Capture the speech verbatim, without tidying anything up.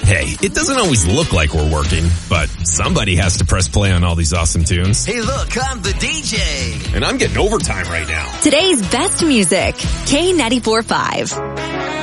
Hey, it doesn't always look like we're working, but somebody has to press play on all these awesome tunes. Hey, look, I'm the D J. And I'm getting overtime right now. Today's best music, K ninety-four point five.